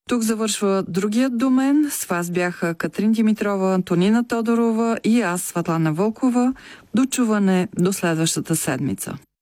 Тук завършва другият домен. С вас бяха Катрин Димитрова, Антонина Тодорова и аз, Светлана Вълкова. До чуване до следващата седмица.